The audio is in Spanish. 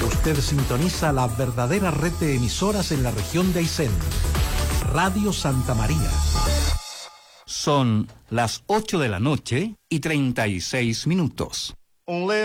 Usted sintoniza la verdadera red de emisoras en la región de Aysén. Radio Santa María. Son las 8 de la noche y 36 minutos.